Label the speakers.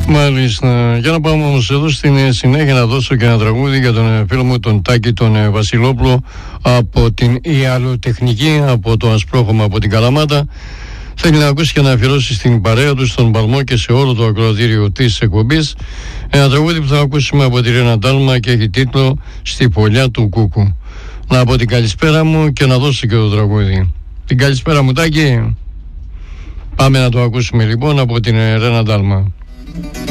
Speaker 1: Μάλιστα. Για να πάμε όμως εδώ στην συνέχεια να δώσω και ένα τραγούδι για τον φίλο μου τον Τάκη τον Βασιλόπουλο από την Ιαλοτεχνική, από το Ασπρόχωμα, από την Καλαμάτα. Θέλει να ακούσει και να αφιερώσει στην παρέα του, στον Παλμό και σε όλο το ακροατήριο της εκπομπής ένα τραγούδι που θα ακούσουμε από τη Ρένα Ντάλμα και έχει τίτλο «Στη φωλιά του Κούκου». Να πω την καλησπέρα μου και να δώσω και το τραγούδι. Την καλησπέρα μου, Τάκη. Πάμε να το ακούσουμε λοιπόν από την Ρένα Ντάλμα.